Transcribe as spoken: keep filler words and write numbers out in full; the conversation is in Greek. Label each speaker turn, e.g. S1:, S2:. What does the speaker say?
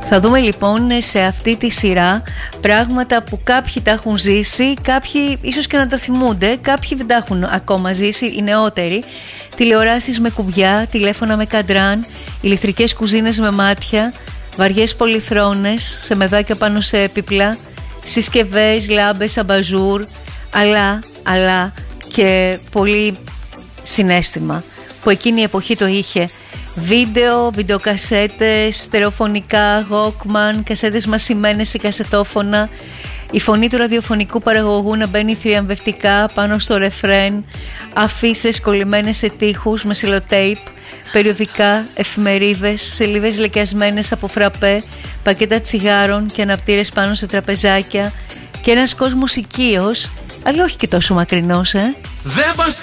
S1: Θα δούμε λοιπόν σε αυτή τη σειρά πράγματα που κάποιοι τα έχουν ζήσει, κάποιοι ίσως και να τα θυμούνται, κάποιοι δεν τα έχουν ακόμα ζήσει, οι νεότεροι. Τηλεοράσεις με κουμπιά, τηλέφωνα με καντράν, ηλεκτρικές κουζίνες με μάτια, βαριές πολυθρόνες σε μεδάκια πάνω σε έπιπλα, συσκευές, λάμπες, αμπαζούρ, αλλά, αλλά και πολύ συναίσθημα που εκείνη η εποχή το είχε. Βίντεο, βιντεοκασέτες, στερεοφωνικά, Walkman, κασέτες μασημένες σε κασετόφωνα, η φωνή του ραδιοφωνικού παραγωγού να μπαίνει θριαμβευτικά πάνω στο ρεφρέν, αφίσες κολλημένες σε τοίχους με σελοτέιπ, περιοδικά, εφημερίδες, σελίδες λεκιασμένες από φραπέ, πακέτα τσιγάρων και αναπτήρες πάνω σε τραπεζάκια και ένας κόσμος οικείος, αλλά όχι και τόσο μακρινός, ε.